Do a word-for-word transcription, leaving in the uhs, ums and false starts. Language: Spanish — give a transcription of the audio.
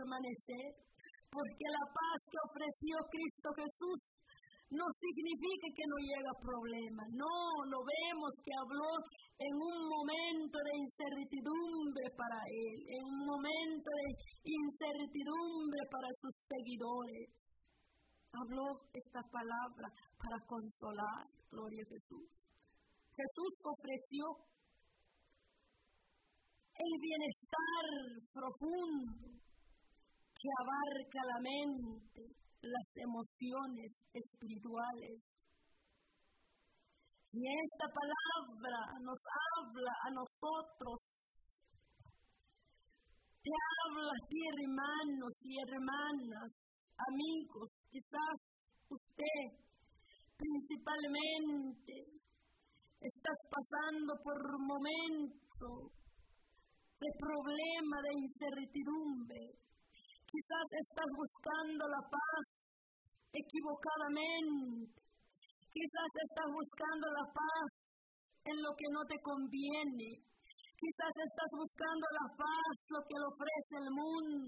permanecer, porque la paz que ofreció Cristo Jesús no significa que no llega problema. No, lo vemos que habló en un momento de incertidumbre para él, en un momento de incertidumbre para sus seguidores. Habló esta palabra para consolar, gloria a Jesús. Jesús ofreció el bienestar profundo que abarca la mente, las emociones espirituales. Y esta palabra nos habla a nosotros. Te habla a ti, hermanos y hermanas, amigos, quizás usted principalmente estás pasando por momentos de problema, de incertidumbre. Quizás estás buscando la paz equivocadamente. Quizás estás buscando la paz en lo que no te conviene. Quizás estás buscando la paz, lo que le ofrece el mundo.